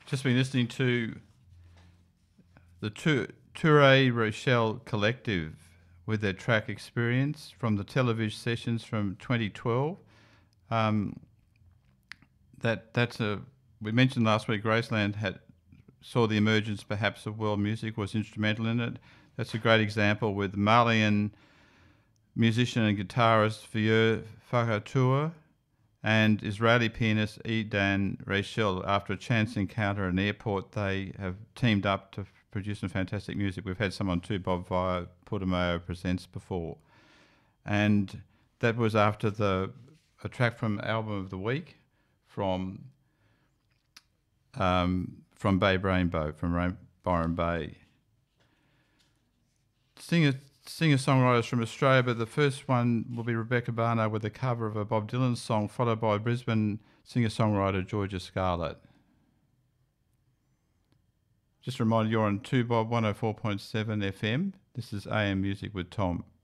Just been listening to the Touré Rochelle Collective with their track Experience from the television sessions from 2012. Um, that's a we mentioned last week. Graceland had saw the emergence perhaps of world music, was instrumental in it. That's a great example with Malian musician and guitarist Vieux Fakatour and Israeli pianist Idan Rachel. After a chance encounter at an airport, they have teamed up to produce some fantastic music. We've had some on too, Bob via Portimao Presents before. And that was after a track from Album of the Week from Bay Rainbow, from Byron Bay. Singer-songwriters from Australia, but the first one will be Rebecca Barno with a cover of a Bob Dylan song, followed by Brisbane singer-songwriter Georgia Scarlett. Just a reminder, you're on 2Bob 104.7 FM. This is AM Music with Tom.